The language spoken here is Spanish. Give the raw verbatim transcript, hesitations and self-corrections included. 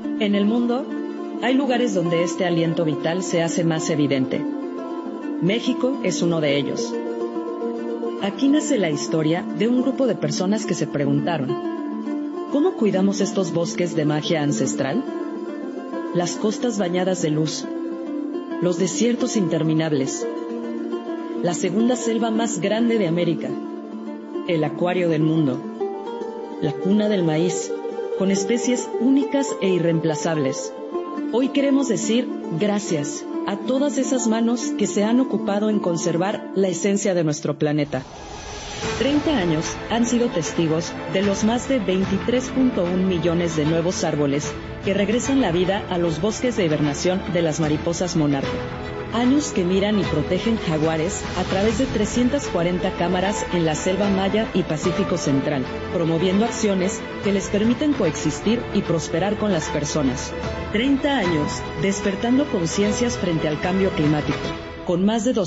En el mundo, hay lugares donde este aliento vital se hace más evidente. México es uno de ellos. Aquí nace la historia de un grupo de personas que se preguntaron: ¿cómo cuidamos estos bosques de magia ancestral? Las costas bañadas de luz, los desiertos interminables, la segunda selva más grande de América, el acuario del mundo, la cuna del maíz, con especies únicas e irreemplazables. Hoy queremos decir gracias a todas esas manos que se han ocupado en conservar la esencia de nuestro planeta. treinta años han sido testigos de los más de veintitrés punto uno millones de nuevos árboles que regresan la vida a los bosques de hibernación de las mariposas monarca. Años que miran y protegen jaguares a través de trescientas cuarenta cámaras en la selva maya y Pacífico Central, promoviendo acciones que les permiten coexistir y prosperar con las personas. treinta años despertando conciencias frente al cambio climático, con más de